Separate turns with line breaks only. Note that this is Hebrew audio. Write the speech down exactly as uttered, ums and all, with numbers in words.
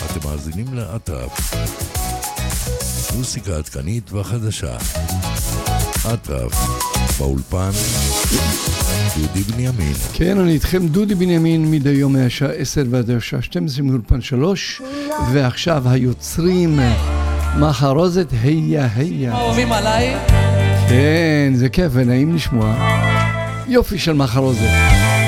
אתם מאזינים לאטרף, מוסיקה עדכנית וחדשה. אטרף, באולפן, דודי בנימין.
כן, אני איתכם דודי בנימין מדי יום מהשעה עשר ועד השעה שתים עשרה מאולפן שלוש, ועכשיו היוצרים מחרוזת היה היה.
אוהבים עליי?
כן, זה כיף ונעים לשמוע. יופי של מחרוזת.